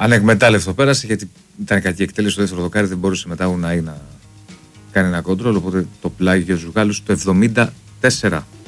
ανεκμετάλλευτο πέρασε, γιατί ήταν κακή εκτέλεση στο δεύτερο δοκάρι, δεν μπορούσε μετά ο Ουνάι να κάνει ένα κόντρολ, οπότε το πλάγι για τους Γάλλους το 74.